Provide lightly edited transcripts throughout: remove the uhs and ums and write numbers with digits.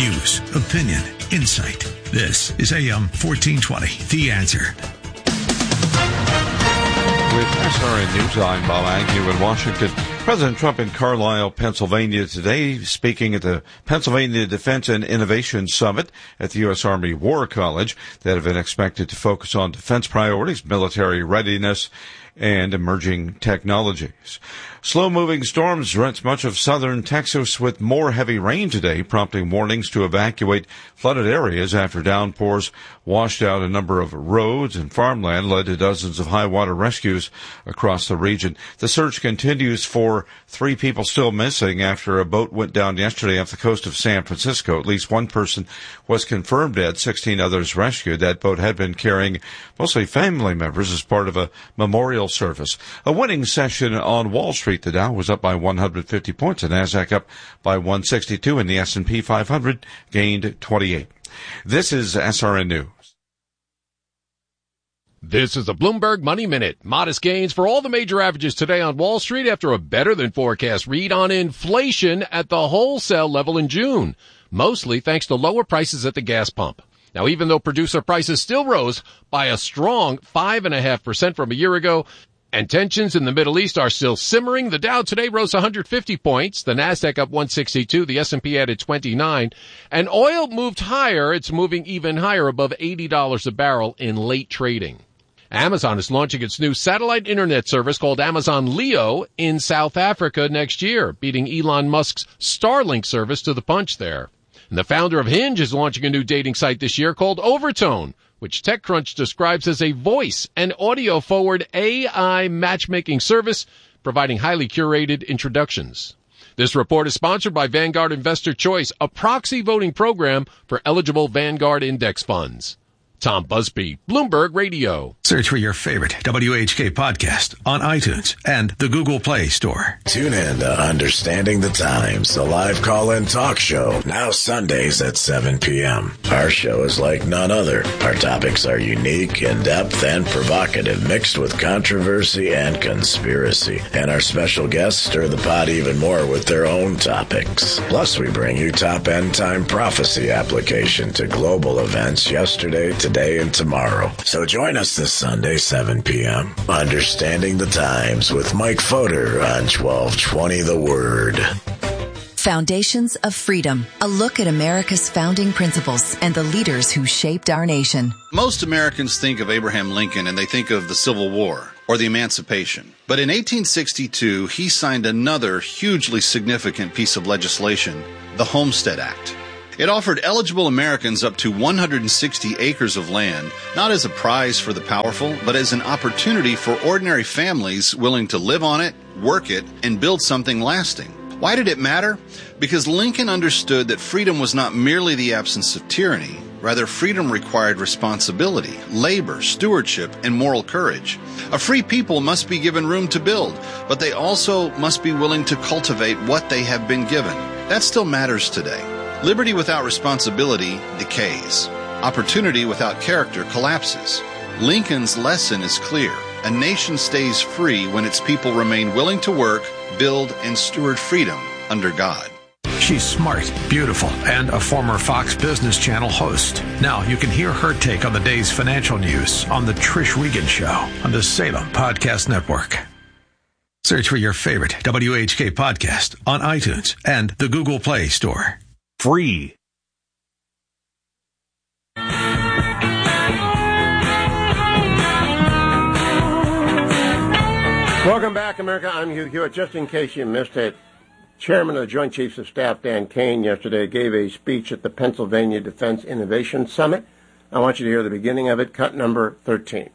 News, opinion, insight. This is AM 1420, The Answer. With SRN News, I'm Bob Agnew in Washington. President Trump in Carlisle, Pennsylvania today, speaking at the Pennsylvania Defense and Innovation Summit at the U.S. Army War College. That event expected to focus on defense priorities, military readiness, and emerging technologies. Slow-moving storms rent much of southern Texas with more heavy rain today, prompting warnings to evacuate flooded areas after downpours washed out a number of roads and farmland, led to dozens of high-water rescues across the region. The search continues for 3 people still missing after a boat went down yesterday off the coast of San Francisco. At least 1 person was confirmed dead, 16 others rescued. That boat had been carrying mostly family members as part of a memorial service. A winning session on Wall Street. The Dow was up by 150 points, the Nasdaq up by 162, and the S&P 500 gained 28. This is SRN News. This is the Bloomberg Money Minute. Modest gains for all the major averages today on Wall Street after a better-than-forecast read on inflation at the wholesale level in June, mostly thanks to lower prices at the gas pump. Now, even though producer prices still rose by a strong 5.5% from a year ago, and tensions in the Middle East are still simmering, the Dow today rose 150 points, the Nasdaq up 162, the S&P added 29, and oil moved higher. It's moving even higher, above $80 a barrel in late trading. Amazon is launching its new satellite internet service called Amazon Leo in South Africa next year, beating Elon Musk's Starlink service to the punch there. And the founder of Hinge is launching a new dating site this year called Overtone, which TechCrunch describes as a voice and audio-forward AI matchmaking service, providing highly curated introductions. This report is sponsored by Vanguard Investor Choice, a proxy voting program for eligible Vanguard index funds. Tom Busby, Bloomberg Radio. Search for your favorite WHK podcast on iTunes and the Google Play Store. Tune in to Understanding the Times, the live call-in talk show, now Sundays at 7 p.m. Our show is like none other. Our topics are unique, in-depth, and provocative, mixed with controversy and conspiracy. And our special guests stir the pot even more with their own topics. Plus, we bring you top end-time prophecy application to global events yesterday, today, and tomorrow. So join us this Sunday, 7 p.m. Understanding the Times with Mike Fodor on 1220 The Word. Foundations of Freedom, a look at America's founding principles and the leaders who shaped our nation. Most Americans think of Abraham Lincoln and they think of the Civil War or the Emancipation. But in 1862, he signed another hugely significant piece of legislation, the Homestead Act. It offered eligible Americans up to 160 acres of land, not as a prize for the powerful, but as an opportunity for ordinary families willing to live on it, work it, and build something lasting. Why did it matter? Because Lincoln understood that freedom was not merely the absence of tyranny. Rather, freedom required responsibility, labor, stewardship, and moral courage. A free people must be given room to build, but they also must be willing to cultivate what they have been given. That still matters today. Liberty without responsibility decays. Opportunity without character collapses. Lincoln's lesson is clear. A nation stays free when its people remain willing to work, build, and steward freedom under God. She's smart, beautiful, and a former Fox Business Channel host. Now you can hear her take on the day's financial news on The Trish Regan Show on the Salem Podcast Network. Search for your favorite WHK podcast on iTunes and the Google Play Store. Free. Welcome back, America. I'm Hugh Hewitt. Just in case you missed it, Chairman of the Joint Chiefs of Staff, Dan Kane, yesterday gave a speech at the Pennsylvania Defense Innovation Summit. I want you to hear the beginning of it, cut number 13.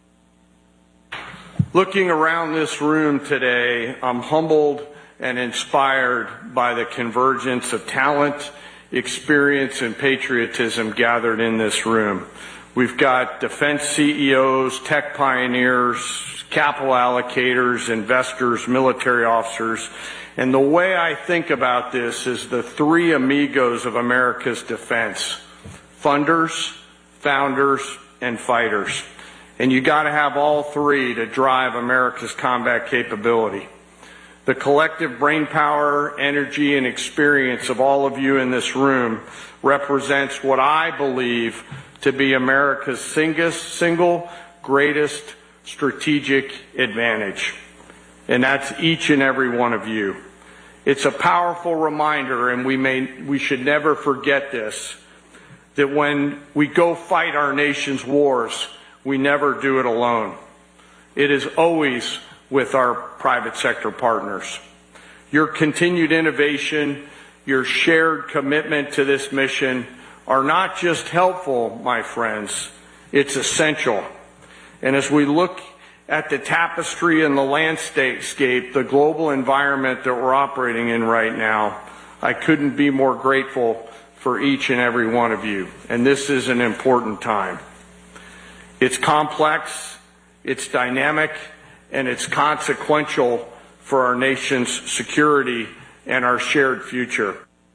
Looking around this room today, I'm humbled and inspired by the convergence of talent, experience, and patriotism gathered in this room. We've got defense CEOs, tech pioneers, capital allocators, investors, military officers. And the way I think about this is the three amigos of America's defense: funders, founders, and fighters. And you got to have all three to drive America's combat capability. The collective brain power, energy, and experience of all of you in this room represents what I believe to be America's single greatest strategic advantage. And that's each and every one of you. It's a powerful reminder, and we should never forget this, that when we go fight our nation's wars, we never do it alone. It is always with our private sector partners. Your continued innovation, your shared commitment to this mission are not just helpful, my friends, it's essential. And as we look at the tapestry and the landscape, the global environment that we're operating in right now, I couldn't be more grateful for each and every one of you. And this is an important time. It's complex, it's dynamic, and it's consequential for our nation's security and our shared future.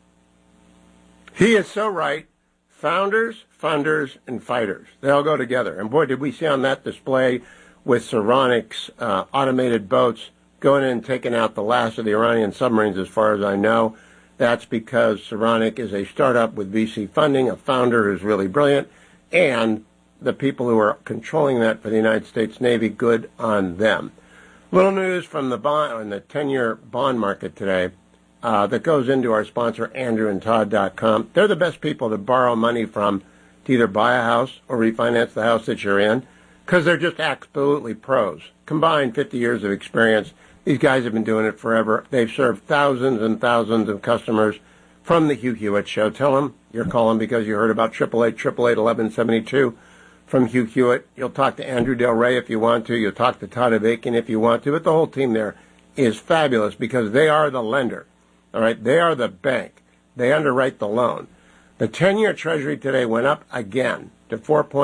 He is so right. Founders, funders, and fighters. They all go together. And boy, did we see on that display with Saronic's automated boats going in and taking out the last of the Iranian submarines, as far as I know. That's because Saronic is a startup with VC funding, a founder who's really brilliant, and the people who are controlling that for the United States Navy, good on them. Little news from the bond on the 10-year bond market today that goes into our sponsor, AndrewandTodd.com. They're the best people to borrow money from to either buy a house or refinance the house that you're in, because they're just absolutely pros. Combined 50 years of experience. These guys have been doing it forever. They've served thousands and thousands of customers from the Hugh Hewitt Show. Tell them you're calling because you heard about 888-888-1172 from Hugh Hewitt. You'll talk to Andrew Del Rey if you want to. You'll talk to Todd Avakian if you want to. But the whole team there is fabulous because they are the lender. All right? They are the bank. They underwrite the loan. The 10-year Treasury today went up again to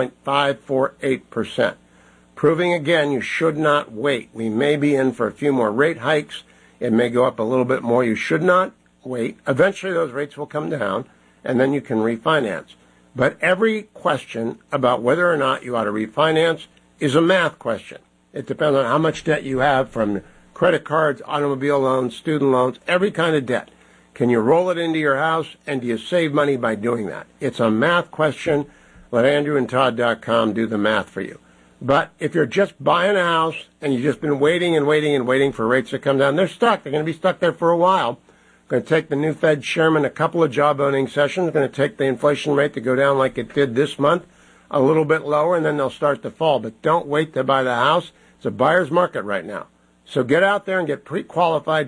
4.548%. Proving again, you should not wait. We may be in for a few more rate hikes. It may go up a little bit more. You should not wait. Eventually those rates will come down, and then you can refinance. But every question about whether or not you ought to refinance is a math question. It depends on how much debt you have from credit cards, automobile loans, student loans, every kind of debt. Can you roll it into your house, and do you save money by doing that? It's a math question. Let AndrewandTodd.com do the math for you. But if you're just buying a house and you've just been waiting and waiting and waiting for rates to come down, they're stuck. They're going to be stuck there for a while. Going to take the new Fed chairman a couple of job owning sessions. Going to take the inflation rate to go down like it did this month, a little bit lower, and then they'll start to fall. But don't wait to buy the house. It's a buyer's market right now. So get out there and get pre-qualified.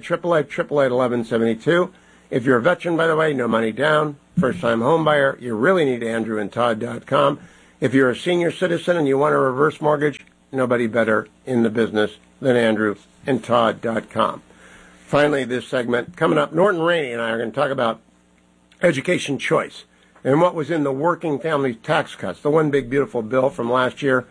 888-888-1172. If you're a veteran, by the way, no money down. First-time home buyer, you really need AndrewandTodd.com. If you're a senior citizen and you want a reverse mortgage, nobody better in the business than AndrewandTodd.com. Finally, this segment coming up, Norton Rainey and I are going to talk about education choice and what was in the working families tax cuts, the one big beautiful bill from last year.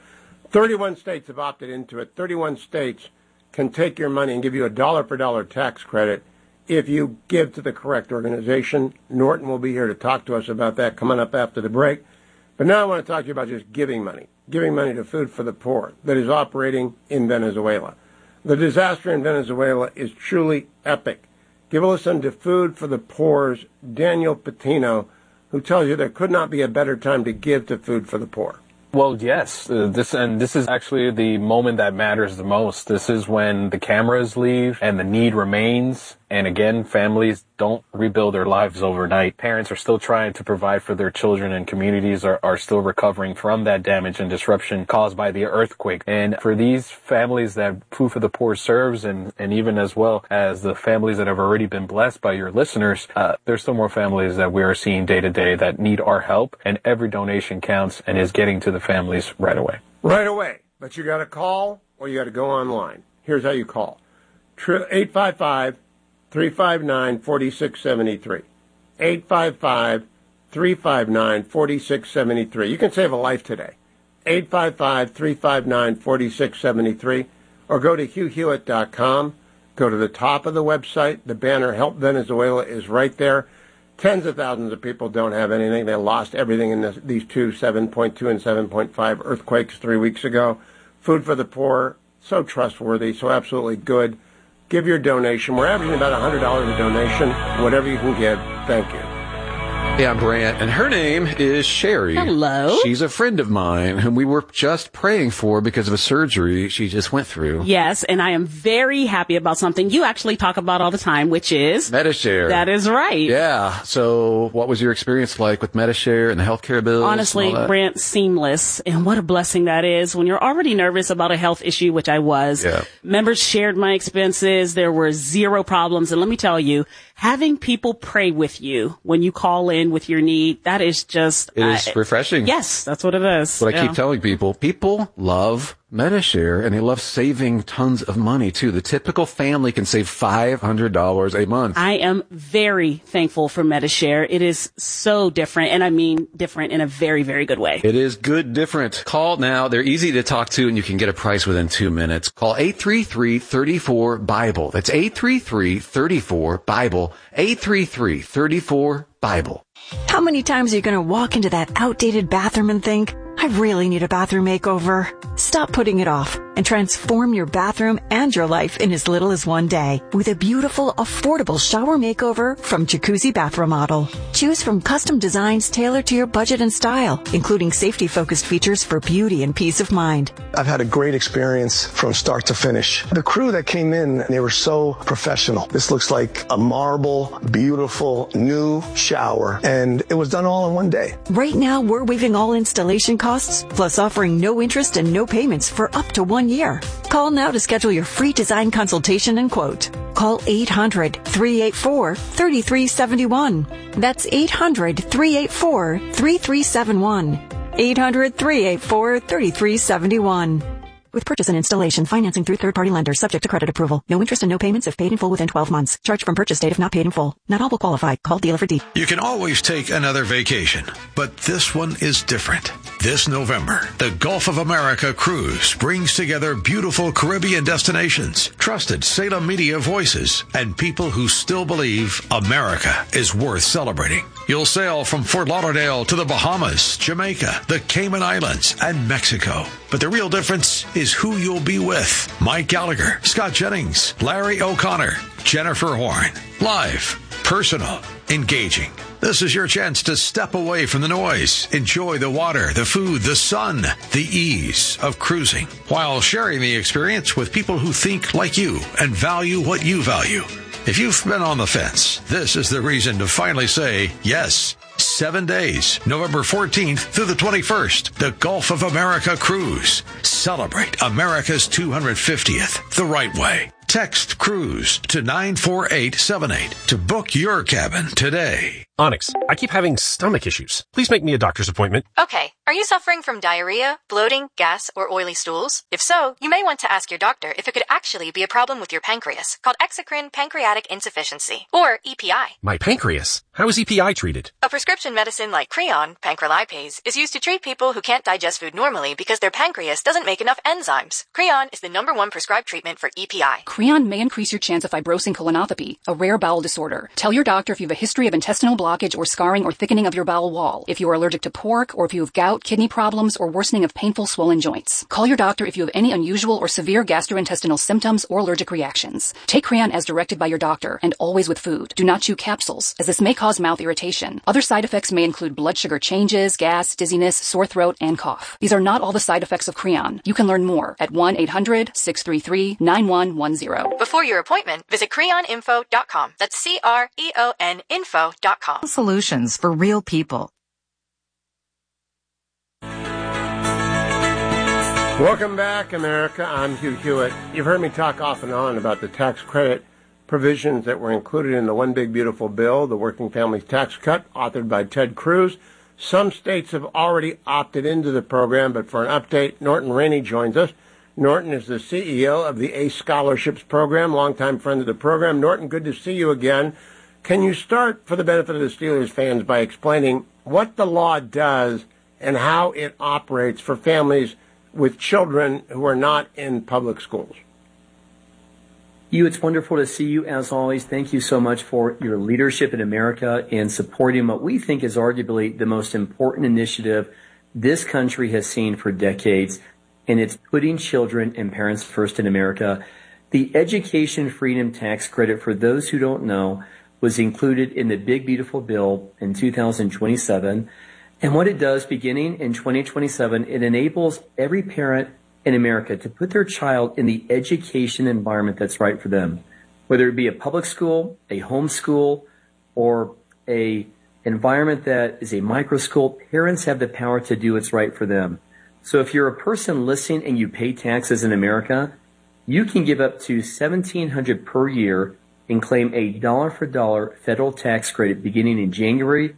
31 states have opted into it. 31 states can take your money and give you a dollar-for-dollar tax credit if you give to the correct organization. Norton will be here to talk to us about that coming up after the break. But now I want to talk to you about just giving money to Food for the Poor that is operating in Venezuela. The disaster in Venezuela is truly epic. Give a listen to Food for the Poor's Daniel Patino, who tells you there could not be a better time to give to Food for the Poor. Well, yes, this is actually the moment that matters the most. This is when the cameras leave and the need remains. And again, families don't rebuild their lives overnight. Parents are still trying to provide for their children, and communities are still recovering from that damage and disruption caused by the earthquake. And for these families that Food for the Poor serves, and even as well as the families that have already been blessed by your listeners, there's still more families that we are seeing day to day that need our help, and every donation counts and is getting to the families right away. Right away. But you got to call or you got to go online. Here's how you call. 855-359-4673. 855-359-4673. You can save a life today. 855-359-4673. Or go to HughHewitt.com. Go to the top of the website. The banner Help Venezuela is right there. Tens of thousands of people don't have anything. They lost everything in these two 7.2 and 7.5 earthquakes 3 weeks ago. Food for the Poor, so trustworthy, so absolutely good. give your donation. We're averaging about $100 a donation. Whatever you can give, thank you. Yeah, I'm Brant, and her name is Sherry. Hello. She's a friend of mine whom we were just praying for because of a surgery she just went through. Yes, and I am very happy about something you actually talk about all the time, which is Medi-Share. That is right. Yeah. So what was your experience like with Medi-Share and the healthcare bills? Honestly, Brant, seamless. And what a blessing that is when you're already nervous about a health issue, which I was. Yeah. Members shared my expenses. There were zero problems. And let me tell you, having people pray with you when you call in with your need, that is just... It is refreshing. Yes, that's what it is. What I keep telling people. People love Medi-Share, and they love saving tons of money, too. The typical family can save $500 a month. I am very thankful for Medi-Share. It is so different, and I mean different in a very, very good way. It is good different. Call now. They're easy to talk to, and you can get a price within 2 minutes. Call 833-34-BIBLE. That's 833-34-BIBLE. 833-34-BIBLE. How many times are you going to walk into that outdated bathroom and think, I really need a bathroom makeover? Stop putting it off and transform your bathroom and your life in as little as 1 day with a beautiful, affordable shower makeover from Jacuzzi Bath Remodel. Choose from custom designs tailored to your budget and style, including safety-focused features for beauty and peace of mind. I've had a great experience from start to finish. The crew that came in, they were so professional. This looks like a marble, beautiful, new shower, and it was done all in 1 day. Right now, we're waiving all installation costs, plus offering no interest and no payments for up to 1 year. Call now to schedule your free design consultation and quote. Call 800-384-3371. That's 800-384-3371. 800-384-3371. With purchase and installation, financing through third-party lenders, subject to credit approval. No interest and no payments if paid in full within 12 months. Charge from purchase date if not paid in full. Not all will qualify. Call dealer for details. You can always take another vacation, but this one is different. This November, the Gulf of America Cruise brings together beautiful Caribbean destinations, trusted Salem media voices, and people who still believe America is worth celebrating. You'll sail from Fort Lauderdale to the Bahamas, Jamaica, the Cayman Islands, and Mexico. But the real difference is who you'll be with. Mike Gallagher, Scott Jennings, Larry O'Connor, Jennifer Horn. Live, personal, engaging. This is your chance to step away from the noise, enjoy the water, the food, the sun, the ease of cruising, while sharing the experience with people who think like you and value what you value. If you've been on the fence, this is the reason to finally say yes. 7 days, November 14th through the 21st, the Gulf of America Cruise. Celebrate America's 250th the right way. Text CRUISE to 94878 to book your cabin today. Onyx, I keep having stomach issues. Please make me a doctor's appointment. Okay. Are you suffering from diarrhea, bloating, gas, or oily stools? If so, you may want to ask your doctor if it could actually be a problem with your pancreas, called exocrine pancreatic insufficiency, or EPI. My pancreas? How is EPI treated? A prescription medicine like Creon, pancrelipase, is used to treat people who can't digest food normally because their pancreas doesn't make enough enzymes. Creon is the #1 prescribed treatment for EPI. Creon may increase your chance of fibrosing colonopathy, a rare bowel disorder. Tell your doctor if you have a history of intestinal blockage or scarring or thickening of your bowel wall, if you are allergic to pork, or if you have gout, kidney problems, or worsening of painful swollen joints. Call your doctor if you have any unusual or severe gastrointestinal symptoms or allergic reactions. Take Creon as directed by your doctor, and always with food. Do not chew capsules, as this may cause mouth irritation. Other side effects may include blood sugar changes, gas, dizziness, sore throat, and cough. These are not all the side effects of Creon. You can learn more at 1-800-633-9110. Before your appointment, visit creoninfo.com. That's CREON info.com. Solutions for real people. Welcome back, America. I'm Hugh Hewitt. You've heard me talk off and on about the tax credit provisions that were included in the One Big Beautiful Bill, the Working Families Tax Cut, authored by Ted Cruz. Some states have already opted into the program, but for an update, Norton Rainey joins us. Norton is the CEO of the ACE Scholarships Program, longtime friend of the program. Norton, good to see you again. Can you start, for the benefit of the Steelers fans, by explaining what the law does and how it operates for families with children who are not in public schools? Hugh, it's wonderful to see you as always. Thank you so much for your leadership in America and supporting what we think is arguably the most important initiative this country has seen for decades, and it's putting children and parents first in America. The Education Freedom Tax Credit, for those who don't know, was included in the Big Beautiful Bill in 2027. And what it does, beginning in 2027, it enables every parent in America to put their child in the education environment that's right for them. Whether it be a public school, a home school, or a environment that is a micro school, parents have the power to do what's right for them. So if you're a person listening and you pay taxes in America, you can give up to $1,700 per year and claim a dollar-for-dollar federal tax credit beginning in January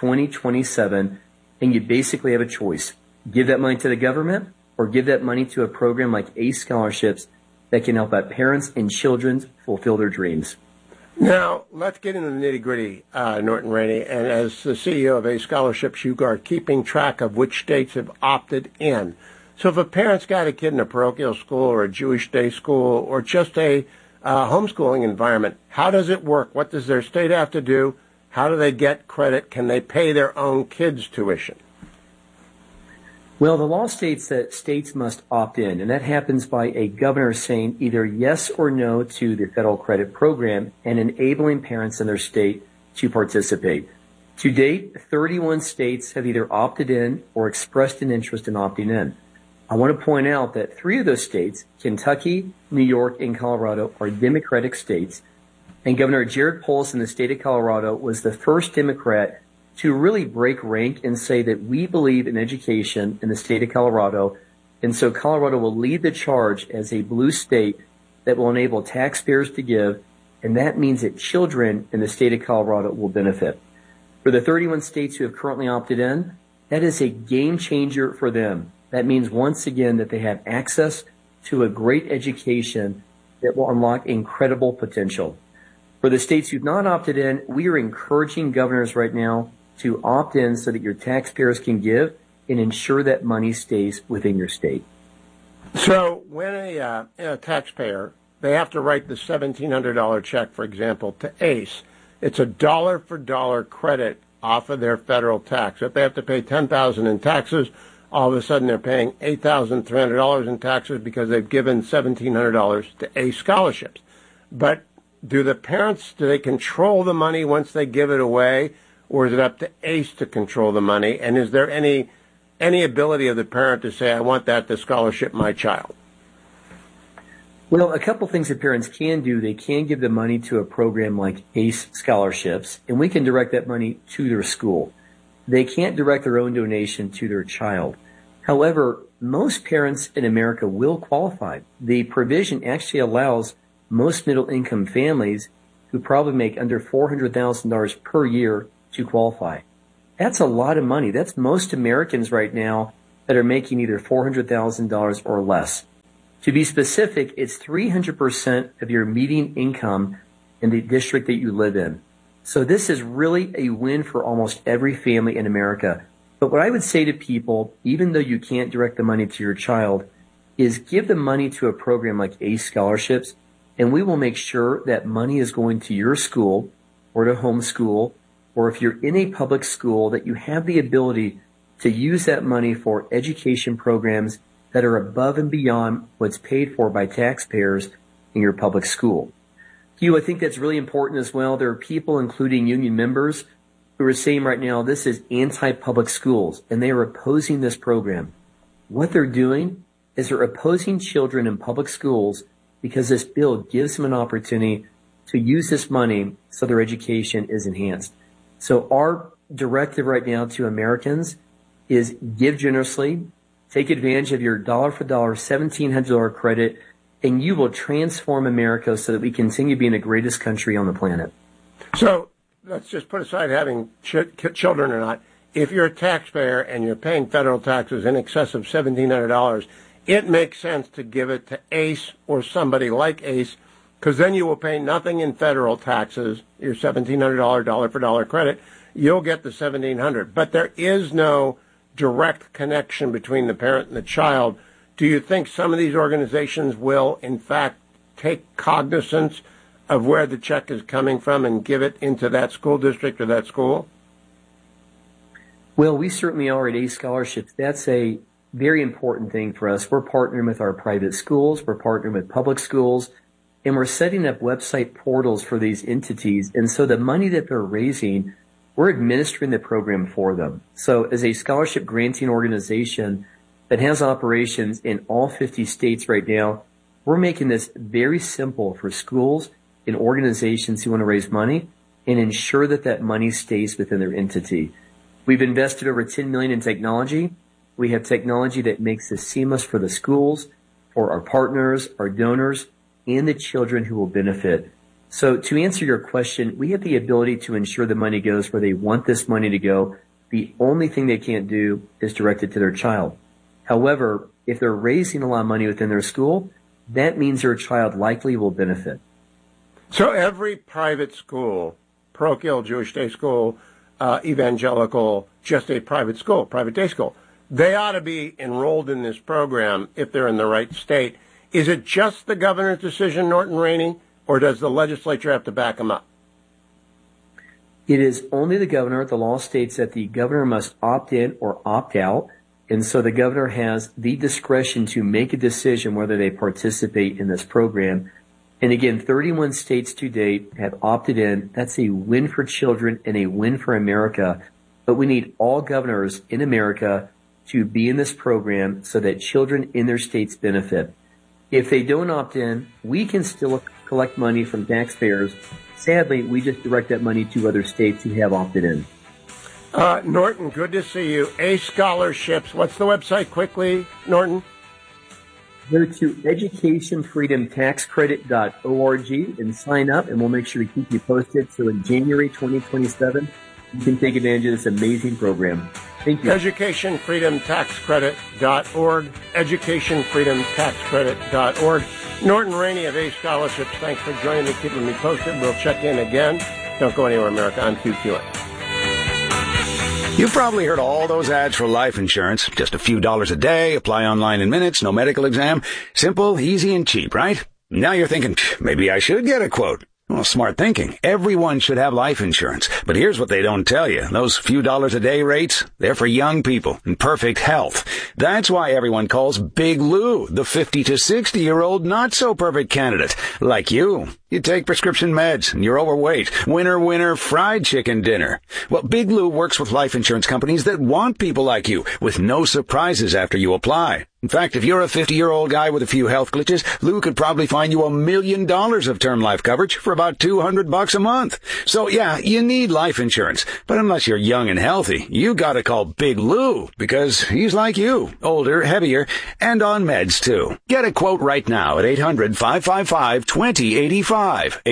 2027, and you basically have a choice. Give that money to the government or give that money to a program like ACE Scholarships that can help out parents and children fulfill their dreams. Now, let's get into the nitty-gritty, Norton Rainey. And as the CEO of ACE Scholarships, you are keeping track of which states have opted in. So if a parent's got a kid in a parochial school or a Jewish day school or just a homeschooling environment, how does it work? What does their state have to do? How do they get credit? Can they pay their own kids' tuition? Well, the law states that states must opt in, and that happens by a governor saying either yes or no to the federal credit program and enabling parents in their state to participate. To date, 31 states have either opted in or expressed an interest in opting in. I want to point out that 3 of those states, Kentucky, New York, and Colorado, are Democratic states, and Governor Jared Polis in the state of Colorado was the first Democrat to really break rank and say that we believe in education in the state of Colorado, and so Colorado will lead the charge as a blue state that will enable taxpayers to give, and that means that children in the state of Colorado will benefit. For the 31 states who have currently opted in, that is a game changer for them. That means once again that they have access to a great education that will unlock incredible potential. For the states who've not opted in, we are encouraging governors right now to opt in so that your taxpayers can give and ensure that money stays within your state. So when a taxpayer, they have to write the $1,700 check, for example, to ACE, it's a dollar-for-dollar credit off of their federal tax. If they have to pay $10,000 in taxes, all of a sudden they're paying $8,300 in taxes because they've given $1,700 to ACE Scholarships. But do the parents, do they control the money once they give it away, or is it up to ACE to control the money? And is there any ability of the parent to say, I want that to scholarship my child? Well, a couple things that parents can do. They can give the money to a program like ACE Scholarships, and we can direct that money to their school. They can't direct their own donation to their child. However, most parents in America will qualify. The provision actually allows most middle-income families who probably make under $400,000 per year to qualify. That's a lot of money. That's most Americans right now that are making either $400,000 or less. To be specific, it's 300% of your median income in the district that you live in. So this is really a win for almost every family in America. But what I would say to people, even though you can't direct the money to your child, is give the money to a program like ACE Scholarships, and we will make sure that money is going to your school or to homeschool, or if you're in a public school, that you have the ability to use that money for education programs that are above and beyond what's paid for by taxpayers in your public school. Hugh, I think that's really important as well. There are people, including union members, who are saying right now this is anti-public schools, and they are opposing this program. What they're doing is they're opposing children in public schools because this bill gives them an opportunity to use this money so their education is enhanced. So our directive right now to Americans is give generously, take advantage of your dollar-for-dollar $1,700 credit, and you will transform America so that we continue being the greatest country on the planet. So let's just put aside having children or not. If you're a taxpayer and you're paying federal taxes in excess of $1,700, it makes sense to give it to ACE or somebody like ACE, because then you will pay nothing in federal taxes, your $1,700 dollar-for-dollar credit. You'll get the $1,700. But there is no direct connection between the parent and the child. Do you think some of these organizations will, in fact, take cognizance of where the check is coming from and give it into that school district or that school? Well, we certainly are at ACE Scholarships. That's a very important thing for us. We're partnering with our private schools. We're partnering with public schools. And we're setting up website portals for these entities. And so the money that they're raising, we're administering the program for them. So as a scholarship granting organization that has operations in all 50 states right now, we're making this very simple for schools and organizations who want to raise money and ensure that that money stays within their entity. We've invested over $10 million in technology. We have technology that makes this seamless for the schools, for our partners, our donors, and the children who will benefit. So to answer your question, we have the ability to ensure the money goes where they want this money to go. The only thing they can't do is direct it to their child. However, if they're raising a lot of money within their school, that means their child likely will benefit. So every private school, parochial, Jewish day school, evangelical, just a private school, private day school, they ought to be enrolled in this program if they're in the right state. Is it just the governor's decision, Norton Rainey, or does the legislature have to back them up? It is only the governor. The law states that the governor must opt in or opt out. And so the governor has the discretion to make a decision whether they participate in this program. And again, 31 states to date have opted in. That's a win for children and a win for America. But we need all governors in America to be in this program so that children in their states benefit. If they don't opt in, we can still collect money from taxpayers. Sadly, we just direct that money to other states who have opted in. Norton, good to see you. ACE Scholarships. What's the website quickly, Norton? Go to educationfreedomtaxcredit.org and sign up, and we'll make sure to keep you posted. So in January 2027, you can take advantage of this amazing program. Thank you. EducationFreedomTaxCredit.org. EducationFreedomTaxCredit.org. Norton Rainey of ACE Scholarships, thanks for joining me, keeping me posted. We'll check in again. Don't go anywhere, America. I'm Hugh Hewitt. You've probably heard all those ads for life insurance. Just a few dollars a day, apply online in minutes, no medical exam. Simple, easy, and cheap, right? Now you're thinking, maybe I should get a quote. Well, smart thinking. Everyone should have life insurance. But here's what they don't tell you. Those few dollars a day rates, they're for young people in perfect health. That's why everyone calls Big Lou the 50 to 60-year-old not-so-perfect candidate. Like you. You take prescription meds, and you're overweight. Winner, fried chicken dinner. Well, Big Lou works with life insurance companies that want people like you, with no surprises after you apply. In fact, if you're a 50-year-old guy with a few health glitches, Lou could probably find you $1 million of term life coverage for about $200 a month. So yeah, you need life insurance. But unless you're young and healthy, you gotta call Big Lou, because he's like you, older, heavier, and on meds too. Get a quote right now at 800-555-2085.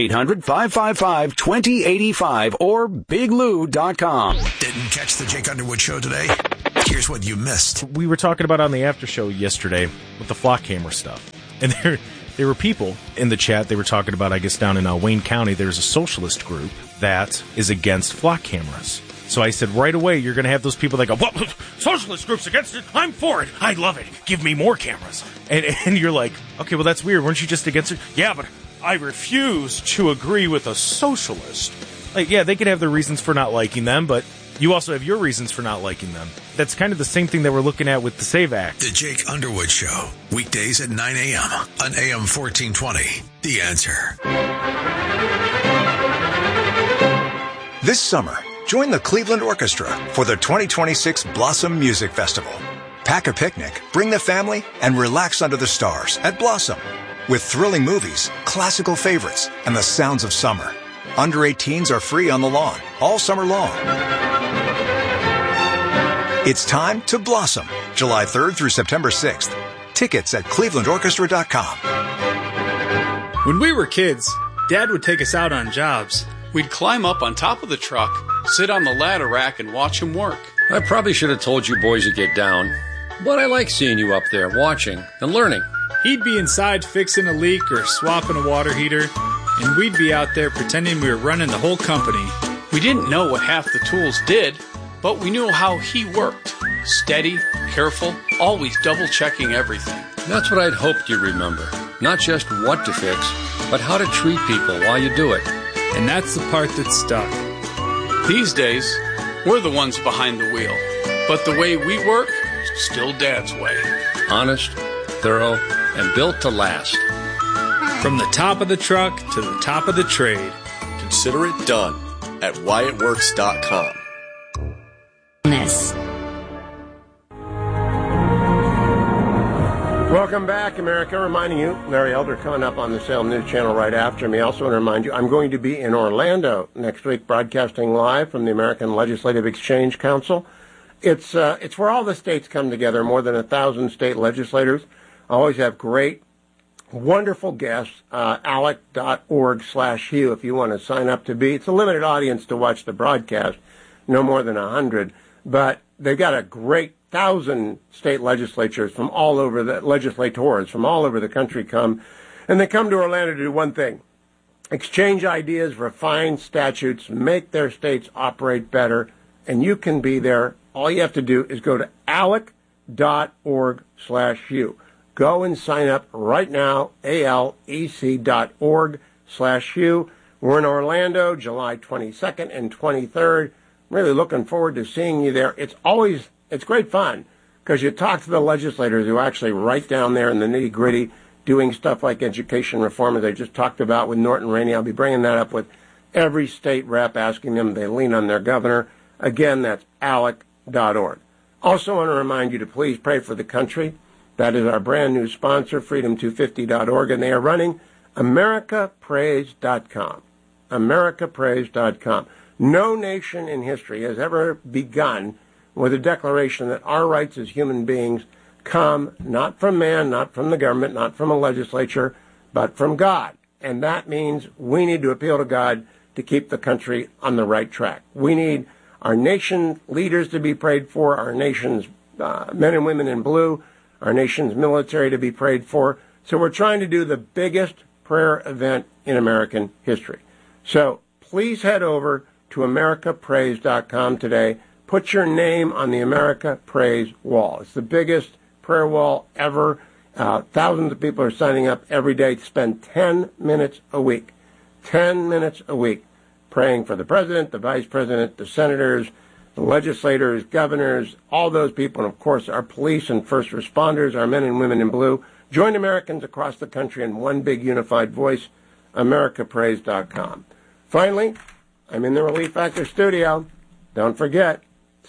800-555-2085 or biglou.com. Didn't catch the Jake Underwood show today? Here's what you missed. We were talking about on the after show yesterday with the flock camera stuff. And there were people in the chat, they were talking about, I guess down in Wayne County, there's a socialist group that is against flock cameras. So I said, right away, you're going to have those people that go, well, socialist group's against it. I'm for it. I love it. Give me more cameras. And you're like, okay, well, that's weird. Weren't you just against it? Yeah, but I refuse to agree with a socialist. Like, yeah, they could have their reasons for not liking them, but you also have your reasons for not liking them. That's kind of the same thing that we're looking at with the SAVE Act. The Jake Underwood Show, weekdays at 9 a.m. on AM 1420. The Answer. This summer, join the Cleveland Orchestra for the 2026 Blossom Music Festival. Pack a picnic, bring the family, and relax under the stars at Blossom. With thrilling movies, classical favorites, and the sounds of summer. Under 18s are free on the lawn all summer long. It's time to blossom, July 3rd through September 6th. Tickets at clevelandorchestra.com. When we were kids, Dad would take us out on jobs. We'd climb up on top of the truck, sit on the ladder rack, and watch him work. I probably should have told you boys to get down, but I like seeing you up there watching and learning. He'd be inside fixing a leak or swapping a water heater, and we'd be out there pretending we were running the whole company. We didn't know what half the tools did, but we knew how he worked. Steady, careful, always double-checking everything. That's what I'd hoped you'd remember. Not just what to fix, but how to treat people while you do it. And that's the part that stuck. These days, we're the ones behind the wheel. But the way we work, still Dad's way. Honest, thorough, and built to last. From the top of the truck to the top of the trade. Consider it done at whyitworks.com. Welcome back, America. Reminding you, Larry Elder coming up on the Salem News Channel right after me. Also want to remind you, I'm going to be in Orlando next week, broadcasting live from the American Legislative Exchange Council. It's where all the states come together, more than 1,000 state legislators. I always have great, wonderful guests, alec.org/Hugh if you want to sign up to be. It's a limited audience to watch the broadcast, no more than 100, but they've got a great 1,000 state legislators from all over from all over the country come, and they come to Orlando to do one thing: exchange ideas, refine statutes, make their states operate better, and you can be there. All you have to do is go to alec.org/Hugh. Go and sign up right now, alec.org/Hugh. We're in Orlando, July 22nd and 23rd. I'm really looking forward to seeing you there. It's great fun because you talk to the legislators who actually right down there in the nitty-gritty doing stuff like education reform, as I just talked about with Norton Rainey. I'll be bringing that up with every state rep, asking them they lean on their governor. Again, that's alec.org. Also want to remind you to please pray for the country. That is our brand new sponsor, freedom250.org, and they are running americaprays.com. americaprays.com. No nation in history has ever begun with a declaration that our rights as human beings come not from man, not from the government, not from a legislature, but from God. And that means we need to appeal to God to keep the country on the right track. We need our nation leaders to be prayed for, our nation's men and women in blue, our nation's military to be prayed for. So we're trying to do the biggest prayer event in American history. So please head over to americaprays.com today. Put your name on the America Prays wall. It's the biggest prayer wall ever. Thousands of people are signing up every day to spend 10 minutes a week. 10 minutes a week praying for the president, the vice president, the senators, the legislators, governors, all those people, and of course our police and first responders, our men and women in blue. Join Americans across the country in one big unified voice, americaprays.com. Finally, I'm in the Relief Factor studio. Don't forget,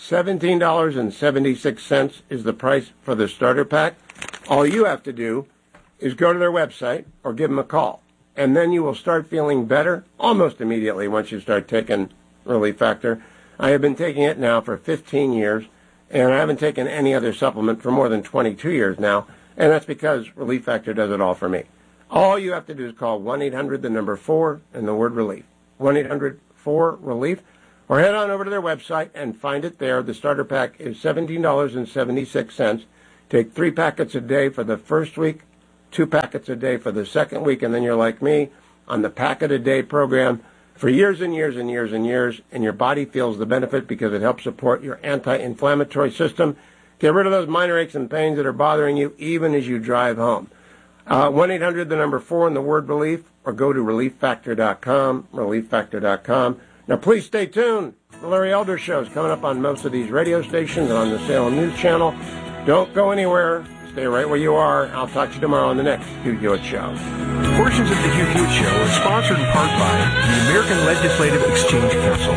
$17.76 is the price for the starter pack. All you have to do is go to their website or give them a call, and then you will start feeling better almost immediately once you start taking Relief Factor. I have been taking it now for 15 years, and I haven't taken any other supplement for more than 22 years now, and that's because Relief Factor does it all for me. All you have to do is call 1-800-4 and the word relief. 1-800-4-RELIEF. Or head on over to their website and find it there. The starter pack is $17.76. Take 3 packets a day for the first week, 2 packets a day for the second week, and then you're like me on the packet-a-day program for years and years and years and years, and your body feels the benefit because it helps support your anti-inflammatory system. Get rid of those minor aches and pains that are bothering you even as you drive home. 1-800-4 and the word relief, or go to relieffactor.com, relieffactor.com. Now, please stay tuned. The Larry Elder Show is coming up on most of these radio stations and on the Salem News Channel. Don't go anywhere. Stay right where you are. I'll talk to you tomorrow on the next Hugh Hewitt Show. Portions of the Hugh Hewitt Show are sponsored in part by the American Legislative Exchange Council.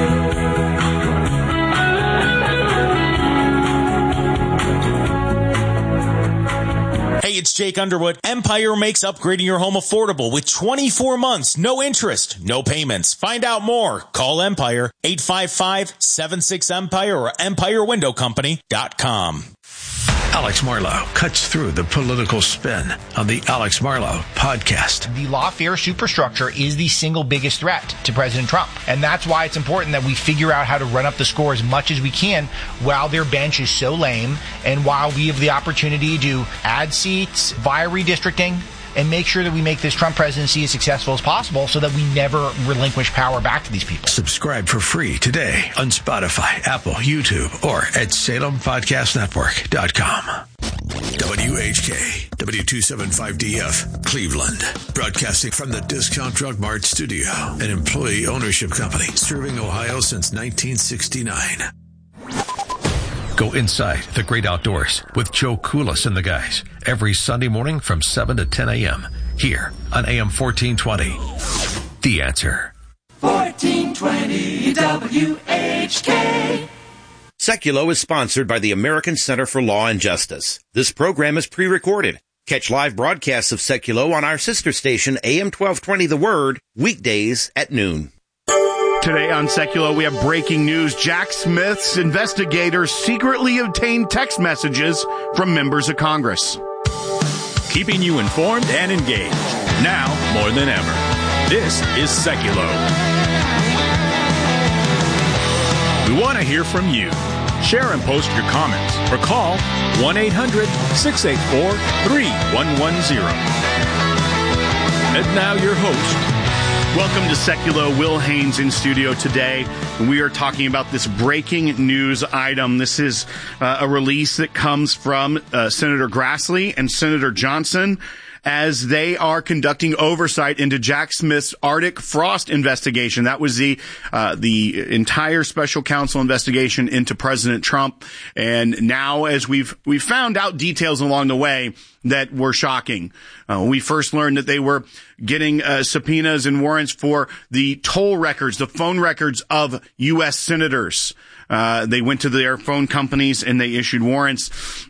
Hey, it's Jake Underwood. Empire makes upgrading your home affordable with 24 months, no interest, no payments. Find out more. Call Empire, 855-76-EMPIRE or EmpireWindowCompany.com. Alex Marlow cuts through the political spin on the Alex Marlow podcast. The lawfare superstructure is the single biggest threat to President Trump. And that's why it's important that we figure out how to run up the score as much as we can while their bench is so lame and while we have the opportunity to add seats via redistricting and make sure that we make this Trump presidency as successful as possible so that we never relinquish power back to these people. Subscribe for free today on Spotify, Apple, YouTube, or at SalemPodcastNetwork.com. WHK, W275DF, Cleveland. Broadcasting from the Discount Drug Mart studio, an employee ownership company serving Ohio since 1969. Go inside the great outdoors with Joe Koulas and the guys every Sunday morning from 7 to 10 a.m. here on AM 1420. The Answer. 1420 WHK. Seculo is sponsored by the American Center for Law and Justice. This program is pre-recorded. Catch live broadcasts of Seculo on our sister station, AM 1220 The Word, weekdays at noon. Today on Seculo, we have breaking news. Jack Smith's investigators secretly obtained text messages from members of Congress. Keeping you informed and engaged. Now more than ever. This is Seculo. We want to hear from you. Share and post your comments or call 1-800-684-3110. And now your host. Welcome to Seculo. Will Haynes in studio today. We are talking about this breaking news item. This is a release that comes from Senator Grassley and Senator Johnson as they are conducting oversight into Jack Smith's Arctic Frost investigation. That was the entire special counsel investigation into President Trump. And now, as we've found out details along the way that were shocking. We first learned that they were getting subpoenas and warrants for the toll records, the phone records of U.S. senators. They went to their phone companies and they issued warrants.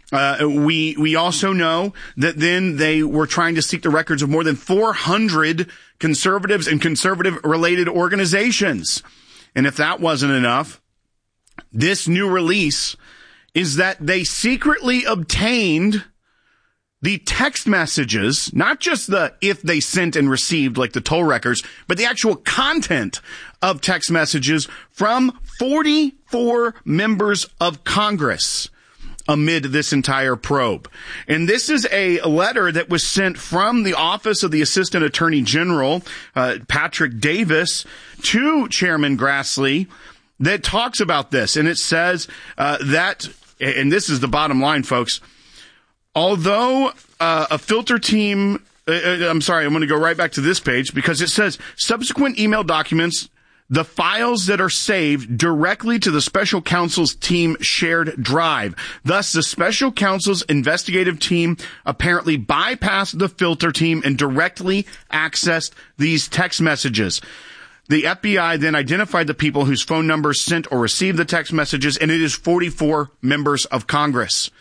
We also know that then they were trying to seek the records of more than 400 conservatives and conservative-related organizations. And if that wasn't enough, this new release is that they secretly obtained the text messages, not just the if they sent and received like the toll records, but the actual content of text messages from 44 members of Congress amid this entire probe. And this is a letter that was sent from the Office of the Assistant Attorney General, Patrick Davis, to Chairman Grassley that talks about this. And it says that, and this is the bottom line, folks, although a filter team, I'm going to go right back to this page because it says subsequent email documents, the files that are saved directly to the special counsel's team shared drive. Thus, the special counsel's investigative team apparently bypassed the filter team and directly accessed these text messages. The FBI then identified the people whose phone numbers sent or received the text messages, and it is 44 members of Congress,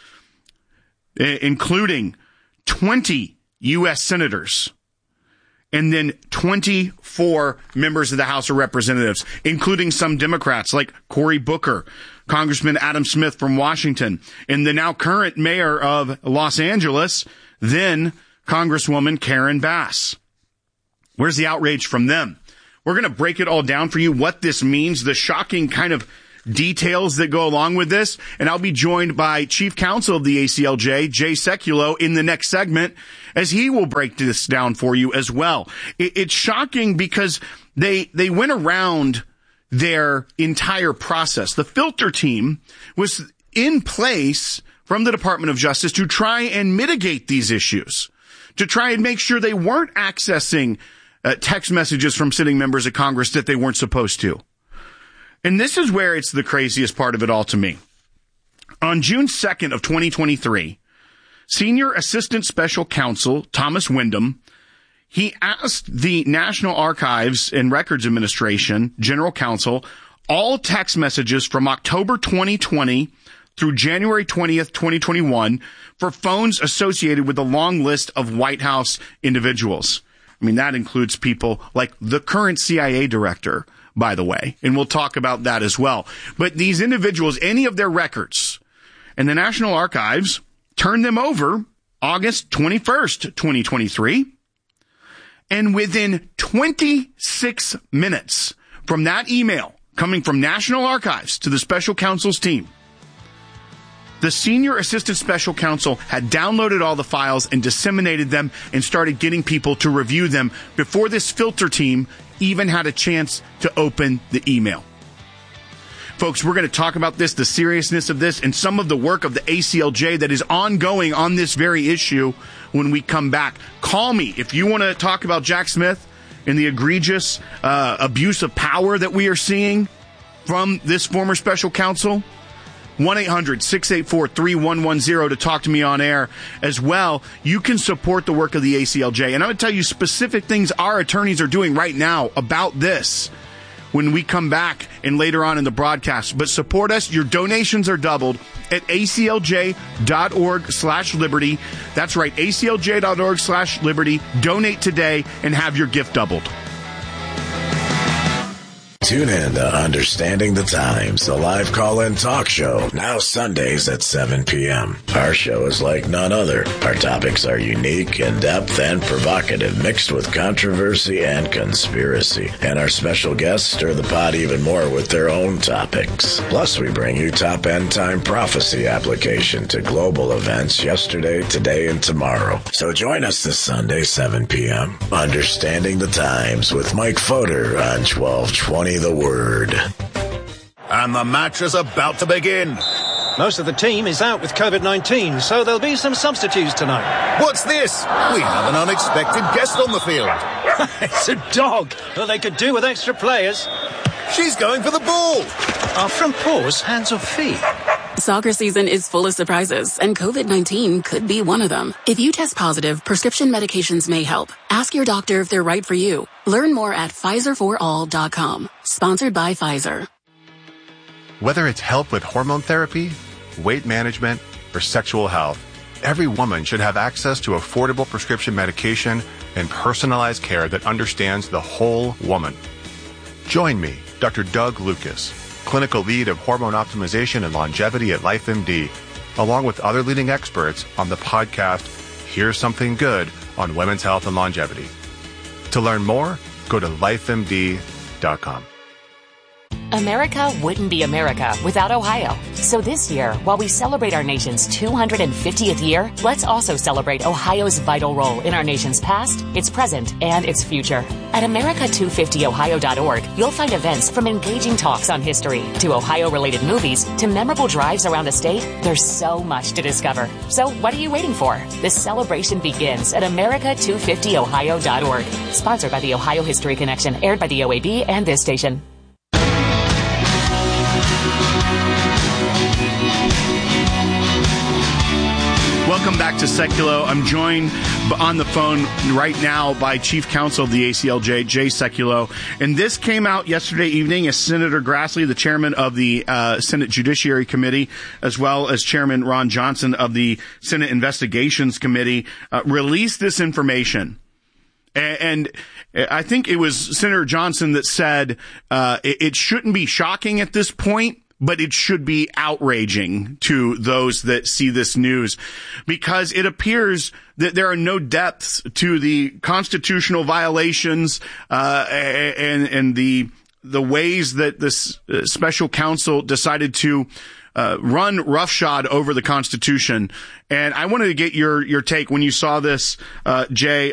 including 20 U.S. senators, and then 24 members of the House of Representatives, including some Democrats like Cory Booker, Congressman Adam Smith from Washington, and the now current mayor of Los Angeles, then Congresswoman Karen Bass. Where's the outrage from them? We're going to break it all down for you, what this means, the shocking kind of details that go along with this, and I'll be joined by Chief Counsel of the ACLJ, Jay Sekulow, in the next segment, as he will break this down for you as well. It's shocking because they went around their entire process. The filter team was in place from the Department of Justice to try and mitigate these issues, to try and make sure they weren't accessing text messages from sitting members of Congress that they weren't supposed to. And this is where it's the craziest part of it all to me. On June 2nd of 2023, Senior Assistant Special Counsel Thomas Wyndham, he asked the National Archives and Records Administration General Counsel all text messages from October 2020 through January 20th, 2021 for phones associated with a long list of White House individuals. I mean, that includes people like the current CIA director, by the way, and we'll talk about that as well. But these individuals, any of their records, and the National Archives turned them over August 21st, 2023. And within 26 minutes from that email coming from National Archives to the Special Counsel's team, the Senior Assistant Special Counsel had downloaded all the files and disseminated them and started getting people to review them before this filter team even had a chance to open the email. Folks, we're going to talk about this, the seriousness of this, and some of the work of the ACLJ that is ongoing on this very issue when we come back. Call me if you want to talk about Jack Smith and the egregious abuse of power that we are seeing from this former special counsel. 1-800-684-3110 to talk to me on air as well. You can support the work of the ACLJ. And I'm going to tell you specific things our attorneys are doing right now about this when we come back and later on in the broadcast. But support us. Your donations are doubled at aclj.org/liberty. That's right, aclj.org/liberty. Donate today and have your gift doubled. Tune in to Understanding the Times, a live call-in talk show, now Sundays at 7 p.m. Our show is like none other. Our topics are unique, in-depth, and provocative, mixed with controversy and conspiracy. And our special guests stir the pot even more with their own topics. Plus, we bring you top end-time prophecy application to global events yesterday, today, and tomorrow. So join us this Sunday, 7 p.m. Understanding the Times with Mike Fodor on 1220 The Word. And the match is about to begin. Most of the team is out with COVID-19, so there'll be some substitutes tonight. What's this? We have an unexpected guest on the field. It's a dog. Well, they could do with extra players. She's going for the ball. Are front paws hands or feet? Soccer season is full of surprises, and COVID-19 could be one of them. If you test positive, prescription medications may help. Ask your doctor if they're right for you. Learn more at PfizerForAll.com. Sponsored by Pfizer. Whether it's help with hormone therapy, weight management, or sexual health, every woman should have access to affordable prescription medication and personalized care that understands the whole woman. Join me, Dr. Doug Lucas, clinical lead of hormone optimization and longevity at LifeMD, along with other leading experts on the podcast, Here's Something Good on Women's Health and Longevity. To learn more, go to lifemd.com. America wouldn't be America without Ohio. So this year, while we celebrate our nation's 250th year, let's also celebrate Ohio's vital role in our nation's past, its present, and its future. At America250Ohio.org, you'll find events from engaging talks on history to Ohio-related movies to memorable drives around the state. There's so much to discover. So what are you waiting for? The celebration begins at America250Ohio.org. Sponsored by the Ohio History Connection, aired by the OAB and this station. Welcome back to Seculo. I'm joined on the phone right now by Chief Counsel of the ACLJ, Jay Sekulow. And this came out yesterday evening as Senator Grassley, the chairman of the Senate Judiciary Committee, as well as Chairman Ron Johnson of the Senate Investigations Committee, released this information. And I think it was Senator Johnson that said it shouldn't be shocking at this point, but it should be outraging to those that see this news, because it appears that there are no depths to the constitutional violations and the ways that this special counsel decided to run roughshod over the Constitution. And I wanted to get your take when you saw this, Jay,